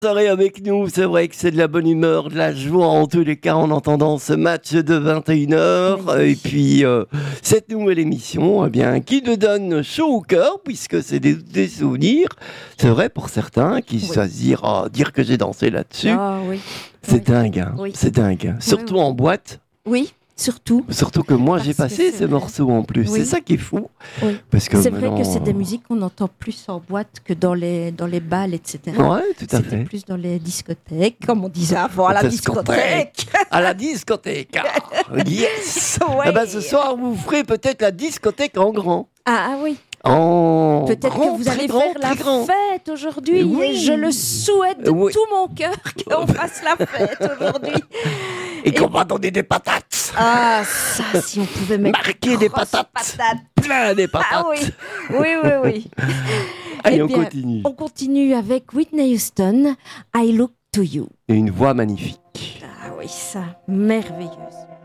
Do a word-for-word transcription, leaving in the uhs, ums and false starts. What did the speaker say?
Soirée avec nous, c'est vrai que c'est de la bonne humeur, de la joie en tous les cas en entendant ce match de vingt et une heures. Oui. Et puis euh, cette nouvelle émission, eh bien, qui nous donne chaud au cœur puisque c'est des, des souvenirs. C'est vrai pour certains qui Oui. se dire, oh, dire que j'ai dansé là-dessus, Ah oui. c'est Oui. dingue, hein, Oui. c'est dingue. Surtout oui. en boîte. Oui, surtout. Surtout que moi Parce j'ai que passé c'est ces vrai. morceaux en plus. Oui. C'est ça qui est fou. Oui. Parce que C'est vrai maintenant, que c'est des euh, musiques qu'on entend plus en boîte que dans les, dans les balles, et cetera. Ouais, tout à C'était fait. plus dans les discothèques, comme on disait avant, à la discothèque. À la discothèque. Ah, yes. Ouais. Eh ben, ce soir, vous ferez peut-être la discothèque en grand. Ah, ah oui, En peut-être grand, que vous très allez grand, faire la très grand. fête aujourd'hui. Oui. Et je le souhaite de Oui. tout mon cœur qu'on fasse la fête aujourd'hui. Et qu'on va donner des patates. Ah, ça, si on pouvait mettre Marquer des grosses patates. patates. Plein des patates. Ah oui, oui, oui, oui. Allez, Eh on bien, continue. On continue avec Whitney Houston, I Look to You. Et une voix magnifique. Ah oui, ça, merveilleuse.